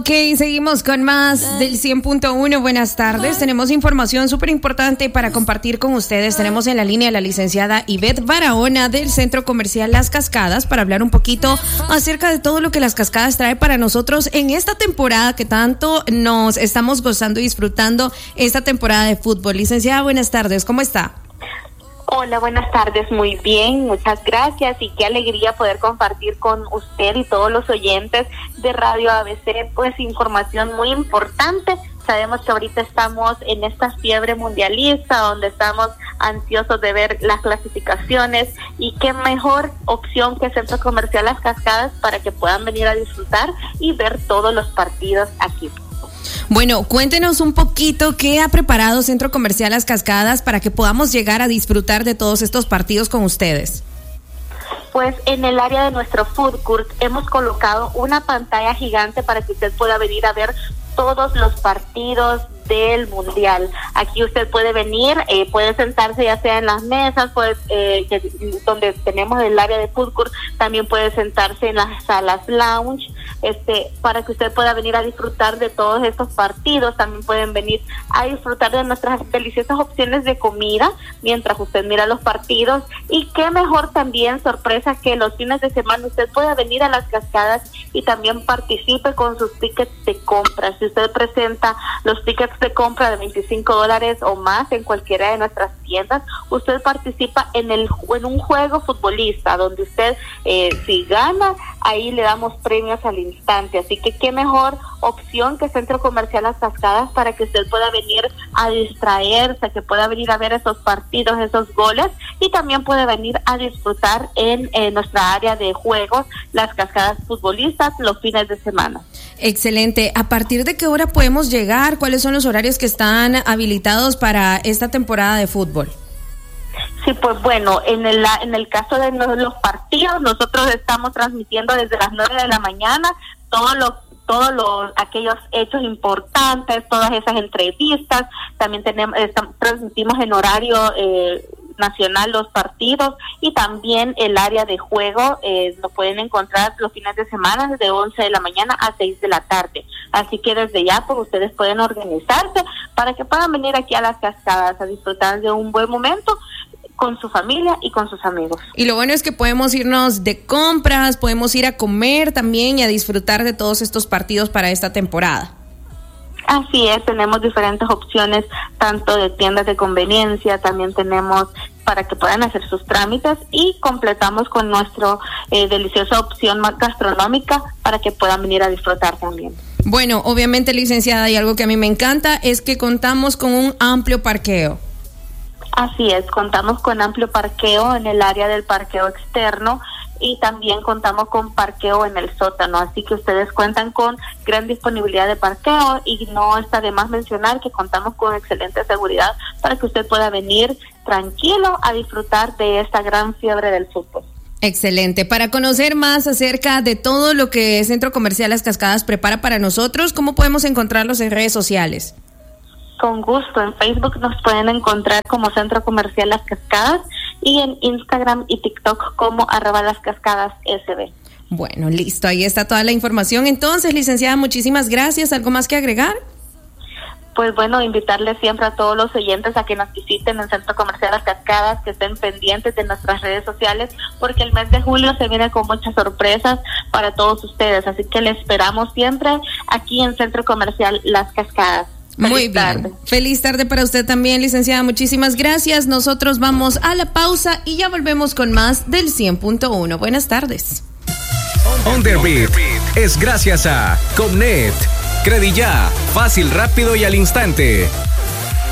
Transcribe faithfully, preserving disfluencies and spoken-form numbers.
Ok, seguimos con más del cien punto uno. Buenas tardes. Tenemos información súper importante para compartir con ustedes. Tenemos en la línea a la licenciada Ivette Barahona del Centro Comercial Las Cascadas para hablar un poquito acerca de todo lo que Las Cascadas trae para nosotros en esta temporada que tanto nos estamos gozando y disfrutando, esta temporada de fútbol. Licenciada, buenas tardes. ¿Cómo está? Hola, buenas tardes, muy bien, muchas gracias y qué alegría poder compartir con usted y todos los oyentes de Radio A B C, pues información muy importante. Sabemos que ahorita estamos en esta fiebre mundialista donde estamos ansiosos de ver las clasificaciones y qué mejor opción que Centro Comercial Las Cascadas para que puedan venir a disfrutar y ver todos los partidos aquí. Bueno, cuéntenos un poquito qué ha preparado Centro Comercial Las Cascadas para que podamos llegar a disfrutar de todos estos partidos con ustedes. Pues en el área de nuestro food court hemos colocado una pantalla gigante para que usted pueda venir a ver todos los partidos del mundial. Aquí usted puede venir, eh, puede sentarse ya sea en las mesas, pues eh, que, donde tenemos el área de food court, también puede sentarse en las salas lounge, este, para que usted pueda venir a disfrutar de todos estos partidos. También pueden venir a disfrutar de nuestras deliciosas opciones de comida mientras usted mira los partidos. Y qué mejor también sorpresa que los fines de semana usted pueda venir a Las Cascadas y también participe con sus tickets de compra. Si usted presenta los tickets de compra de veinticinco dólares o más en cualquiera de nuestras tiendas, usted participa en el en un juego futbolista donde usted eh, si gana, ahí le damos premios al instante. Así que qué mejor opción que Centro Comercial Las Cascadas para que usted pueda venir a distraerse, que pueda venir a ver esos partidos, esos goles, y también puede venir a disfrutar en, en nuestra área de juegos Las Cascadas futbolistas los fines de semana. Excelente. ¿A partir de qué hora podemos llegar? ¿Cuáles son los horarios que están habilitados para esta temporada de fútbol? Sí, pues bueno, en el en el caso de los partidos, nosotros estamos transmitiendo desde las nueve de la mañana todos los todos los aquellos hechos importantes, todas esas entrevistas. También tenemos estamos, transmitimos en horario eh, nacional los partidos, y también el área de juego eh, lo pueden encontrar los fines de semana desde once de la mañana a seis de la tarde. Así que desde ya pues ustedes pueden organizarse para que puedan venir aquí a Las Cascadas a disfrutar de un buen momento con su familia y con sus amigos. Y lo bueno es que podemos irnos de compras, podemos ir a comer también y a disfrutar de todos estos partidos para esta temporada. Así es, tenemos diferentes opciones, tanto de tiendas de conveniencia, también tenemos para que puedan hacer sus trámites, y completamos con nuestra eh, deliciosa opción gastronómica para que puedan venir a disfrutar también. Bueno, obviamente, licenciada, y algo que a mí me encanta es que contamos con un amplio parqueo. Así es, contamos con amplio parqueo en el área del parqueo externo, y también contamos con parqueo en el sótano, así que ustedes cuentan con gran disponibilidad de parqueo, y no está de más mencionar que contamos con excelente seguridad para que usted pueda venir tranquilo a disfrutar de esta gran fiebre del fútbol. Excelente. Para conocer más acerca de todo lo que Centro Comercial Las Cascadas prepara para nosotros, ¿cómo podemos encontrarlos en redes sociales? Con gusto, en Facebook nos pueden encontrar como Centro Comercial Las Cascadas, y en Instagram y TikTok como arroba Las Cascadas S B. Bueno, listo, ahí está toda la información. Entonces, licenciada, muchísimas gracias. ¿Algo más que agregar? Pues bueno, invitarles siempre a todos los oyentes a que nos visiten en el Centro Comercial Las Cascadas, que estén pendientes de nuestras redes sociales, porque el mes de julio se viene con muchas sorpresas para todos ustedes, así que les esperamos siempre aquí en Centro Comercial Las Cascadas. Feliz Muy bien. Tarde. Feliz tarde para usted también, licenciada. Muchísimas gracias. Nosotros vamos a la pausa y ya volvemos con más del cien punto uno. Buenas tardes. On the Beat es gracias a Comnet. Credilla, fácil, rápido y al instante.